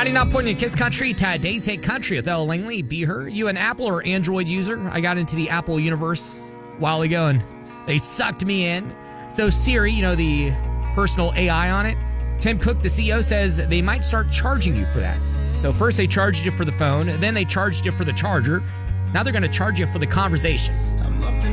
99 point in Kiss Country, today's hit country with Ella Langley. Be her. You an Apple or Android user? I got into the Apple universe a while ago and they sucked me in. So Siri, the personal AI on it, Tim Cook, the CEO, says they might start charging you for that. So first they charged you for the phone, then they charged you for the charger. Now they're going to charge you for the conversation.